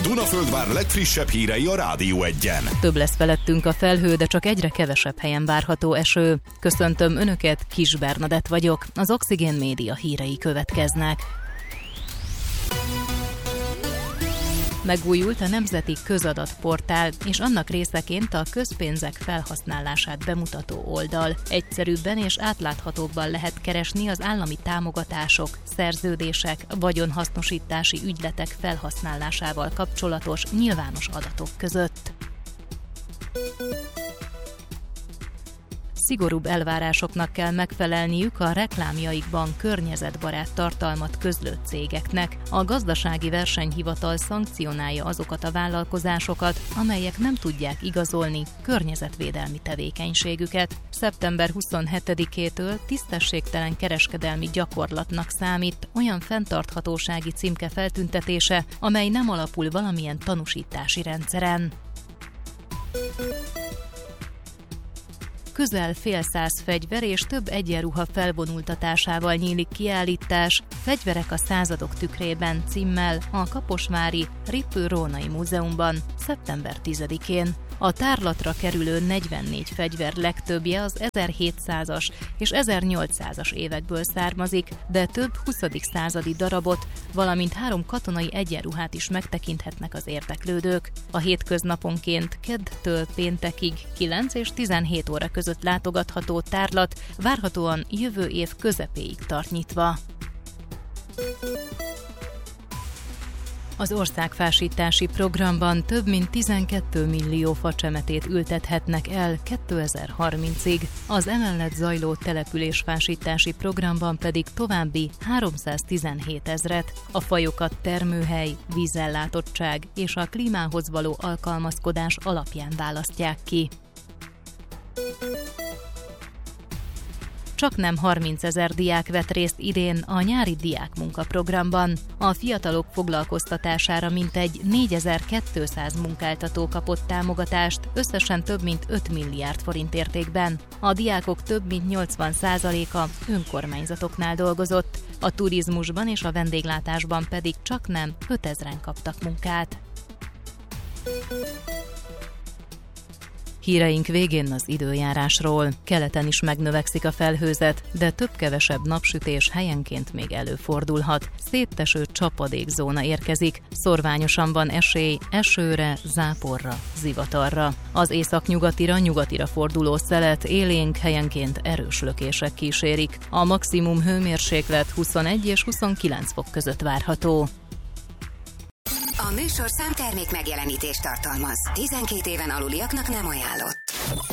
Dunaföldvár legfrissebb hírei a Rádió Egyen. Több lesz felettünk a felhő, de csak egyre kevesebb helyen várható eső. Köszöntöm Önöket, Kis Bernadett vagyok. Az Oxigén Média hírei következnek. Megújult a Nemzeti Közadatportál, és annak részeként a közpénzek felhasználását bemutató oldal. Egyszerűbben és átláthatóbban lehet keresni az állami támogatások, szerződések, vagyonhasznosítási ügyletek felhasználásával kapcsolatos nyilvános adatok között. Szigorúbb elvárásoknak kell megfelelniük a reklámjaikban környezetbarát tartalmat közlő cégeknek. A Gazdasági Versenyhivatal szankcionálja azokat a vállalkozásokat, amelyek nem tudják igazolni környezetvédelmi tevékenységüket. Szeptember 27-től tisztességtelen kereskedelmi gyakorlatnak számít olyan fenntarthatósági címke feltüntetése, amely nem alapul valamilyen tanúsítási rendszeren. Közel fél száz fegyver és több egyenruha felvonultatásával nyílik kiállítás Fegyverek a századok tükrében címmel a kaposvári Rippl-Rónai Múzeumban szeptember 10-én. A tárlatra kerülő 44 fegyver legtöbbje az 1700-as és 1800-as évekből származik, de több 20. századi darabot, valamint 3 katonai egyenruhát is megtekinthetnek az érdeklődők. A hétköznaponként keddtől péntekig 9 és 17 óra között látogatható tárlat várhatóan jövő év közepéig tart nyitva. Az országfásítási programban több mint 12 millió facsemetét ültethetnek el 2030-ig, az emellett zajló településfásítási programban pedig további 317 000. A fajokat termőhely, vízellátottság és a klímához való alkalmazkodás alapján választják ki. Csaknem 30 000 diák vett részt idén a nyári diákmunkaprogramban. A fiatalok foglalkoztatására mintegy 4200 munkáltató kapott támogatást, összesen több mint 5 milliárd forint értékben. A diákok több mint 80%-a önkormányzatoknál dolgozott, a turizmusban és a vendéglátásban pedig csaknem 5000-en kaptak munkát. Híreink végén az időjárásról. Keleten is megnövekszik a felhőzet, de több-kevesebb napsütés helyenként még előfordulhat. Szétteső csapadékzóna érkezik, szorványosan van esély esőre, záporra, zivatarra. Az északnyugatira forduló szelet élénk helyenként erős lökések kísérik. A maximum hőmérséklet 21 és 29 fok között várható. A műsorszám termék megjelenítést tartalmaz. 12 éven aluliaknak nem ajánlott.